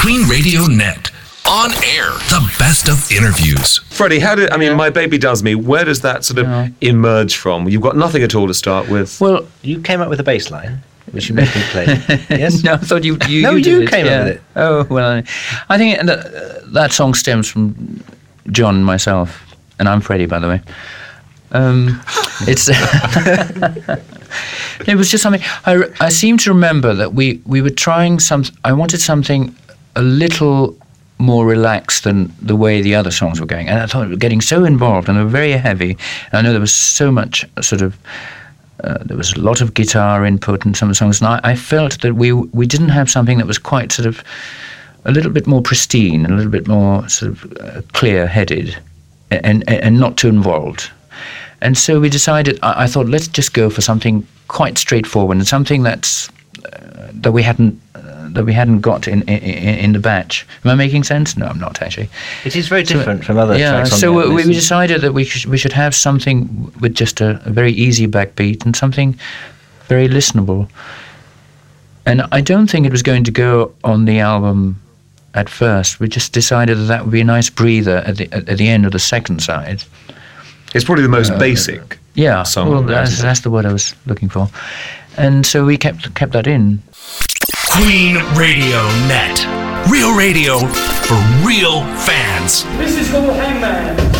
Queen Radio Net. On air, the best of interviews. Freddie, My Baby Does Me, where does that sort of emerge from? You've got nothing at all to start with. Well, you came up with a bass line, which you made me play. Yes? No, I thought you came up with it. Oh, well, I think that song stems from John and myself, and I'm Freddie, by the way. It's it was just something I seem to remember that we were trying I wanted something a little more relaxed than the way the other songs were going, and I thought we were getting so involved and they were very heavy, and I know there was so much sort of there was a lot of guitar input in some of the songs, and I felt that we didn't have something that was quite sort of a little bit more pristine, a little bit more sort of clear-headed and not too involved. And so we decided, I thought, let's just go for something quite straightforward and something that's that we hadn't got in the batch. Am I making sense? No, I'm not actually. It is very different from other tracks. So we decided that we should have something with just a very easy backbeat and something very listenable. And I don't think it was going to go on the album at first. We just decided that would be a nice breather at the end of the second side. It's probably the most basic song. Well, that's the word I was looking for. And so we kept that in. Queen Radio Net. Real radio for real fans. This is Lord Hangman.